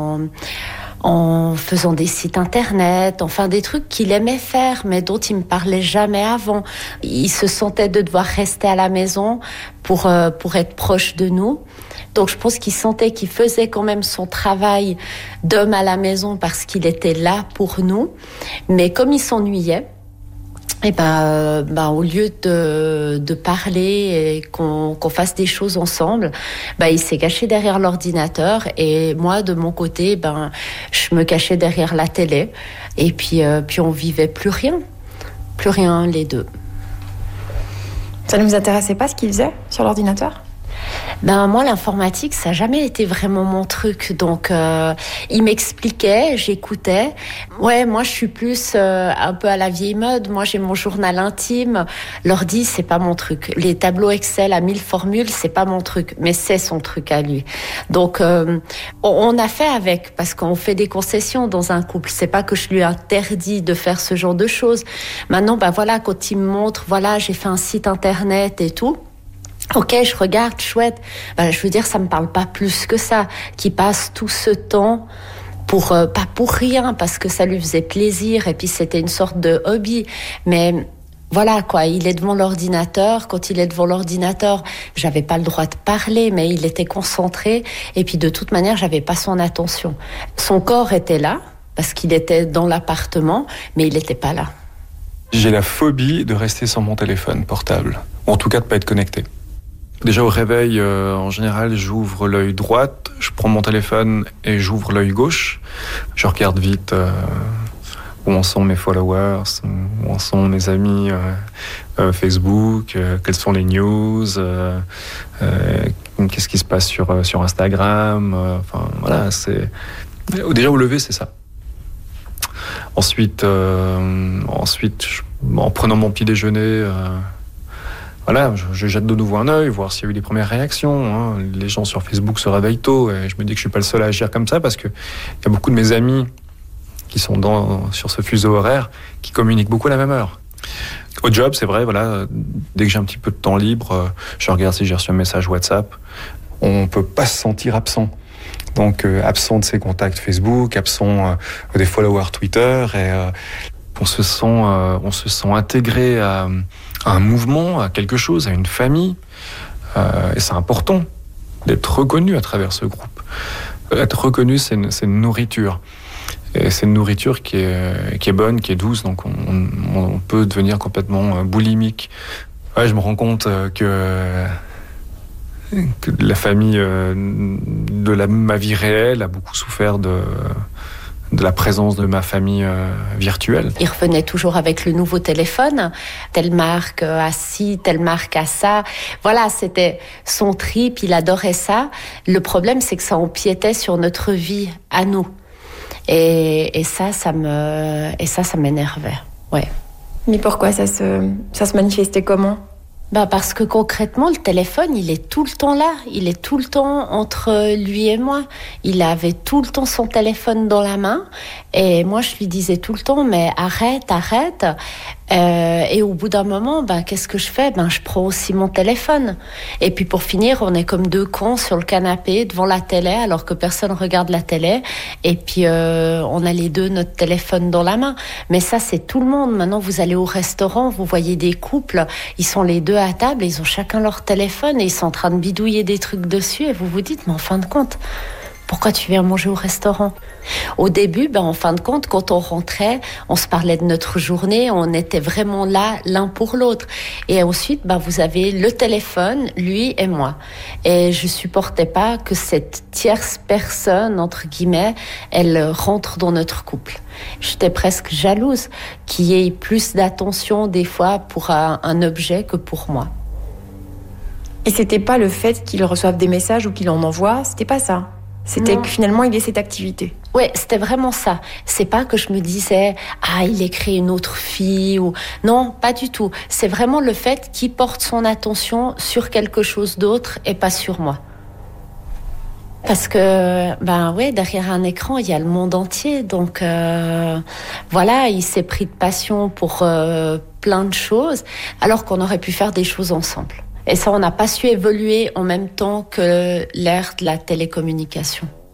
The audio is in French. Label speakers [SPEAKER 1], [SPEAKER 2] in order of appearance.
[SPEAKER 1] en faisant des sites internet, enfin des trucs qu'il aimait faire, mais dont il me parlait jamais avant. Il se sentait de devoir rester à la maison pour être proche de nous. Donc je pense qu'il sentait qu'il faisait quand même son travail d'homme à la maison parce qu'il était là pour nous. Mais comme il s'ennuyait, et au lieu de parler et qu'on fasse des choses ensemble, il s'est caché derrière l'ordinateur et moi de mon côté, je me cachais derrière la télé et puis on vivait plus rien les deux.
[SPEAKER 2] Ça ne vous intéressait pas ce qu'il faisait sur l'ordinateur ?
[SPEAKER 1] Moi, l'informatique, ça n'a jamais été vraiment mon truc. Donc, il m'expliquait, j'écoutais. Ouais, moi, je suis plus un peu à la vieille mode. Moi, j'ai mon journal intime. L'ordi, c'est pas mon truc. Les tableaux Excel à 1000 formules, c'est pas mon truc. Mais c'est son truc à lui. Donc, on a fait avec, parce qu'on fait des concessions dans un couple. C'est pas que je lui interdis de faire ce genre de choses. Maintenant, quand il me montre, j'ai fait un site internet et tout. Ok, je regarde, chouette. Je veux dire, ça me parle pas plus que ça. Qui passe tout ce temps pas pour rien, parce que ça lui faisait plaisir et puis c'était une sorte de hobby. Mais voilà quoi, il est devant l'ordinateur. Quand il est devant l'ordinateur, j'avais pas le droit de parler, mais il était concentré. Et puis de toute manière, j'avais pas son attention. Son corps était là parce qu'il était dans l'appartement, mais il était pas là.
[SPEAKER 3] J'ai la phobie de rester sans mon téléphone portable, ou en tout cas de pas être connecté. Déjà au réveil, en général, j'ouvre l'œil droit, je prends mon téléphone et j'ouvre l'œil gauche. Je regarde vite où en sont mes followers, où en sont mes amis Facebook, quelles sont les news, qu'est-ce qui se passe sur Instagram. Déjà au lever, c'est ça. Ensuite, en prenant mon petit déjeuner... je jette de nouveau un œil, voir s'il y a eu des premières réactions. Les gens sur Facebook se réveillent tôt et je me dis que je suis pas le seul à agir comme ça parce que il y a beaucoup de mes amis qui sont sur ce fuseau horaire qui communiquent beaucoup à la même heure. Au job, c'est vrai, dès que j'ai un petit peu de temps libre, je regarde si j'ai reçu un message WhatsApp. On peut pas se sentir absent. Donc absent de ses contacts Facebook, absent des followers Twitter et on se sent intégré à un mouvement, à quelque chose, à une famille. Et c'est important d'être reconnu à travers ce groupe. Être reconnu, c'est une nourriture. Et c'est une nourriture qui est bonne, qui est douce, donc on peut devenir complètement boulimique. Je me rends compte que la famille de ma vie réelle a beaucoup souffert de la présence de ma famille virtuelle.
[SPEAKER 1] Il revenait toujours avec le nouveau téléphone, telle marque a ci, telle marque a ça. Voilà, c'était son trip, il adorait ça. Le problème, c'est que ça empiétait sur notre vie à nous. Et ça m'énervait. Ouais.
[SPEAKER 2] Mais pourquoi ça se manifestait comment ?
[SPEAKER 1] Parce que concrètement, le téléphone, il est tout le temps là. Il est tout le temps entre lui et moi. Il avait tout le temps son téléphone dans la main. Et moi, je lui disais tout le temps, mais arrête. Et au bout d'un moment, qu'est-ce que je fais ? Je prends aussi mon téléphone. Et puis pour finir, on est comme deux cons sur le canapé devant la télé, alors que personne regarde la télé. Et puis on a les deux notre téléphone dans la main. Mais ça, c'est tout le monde. Maintenant, vous allez au restaurant, vous voyez des couples, ils sont les deux à table, et ils ont chacun leur téléphone et ils sont en train de bidouiller des trucs dessus. Et vous vous dites, mais en fin de compte, pourquoi tu viens manger au restaurant ? Au début, en fin de compte, quand on rentrait, on se parlait de notre journée, on était vraiment là l'un pour l'autre. Et ensuite, vous avez le téléphone, lui et moi. Et je supportais pas que cette tierce personne, entre guillemets, elle rentre dans notre couple. J'étais presque jalouse qu'il y ait plus d'attention des fois pour un objet que pour moi.
[SPEAKER 2] Et c'était pas le fait qu'il reçoive des messages ou qu'il en envoie, c'était pas ça. C'était que finalement, il ait cette activité.
[SPEAKER 1] Ouais, c'était vraiment ça. C'est pas que je me disais, il écrit une autre fille ou... Non, pas du tout. C'est vraiment le fait qu'il porte son attention sur quelque chose d'autre et pas sur moi. Parce que, derrière un écran, il y a le monde entier. Donc, il s'est pris de passion pour plein de choses, alors qu'on aurait pu faire des choses ensemble. Et ça, on n'a pas su évoluer en même temps que l'ère de la télécommunication.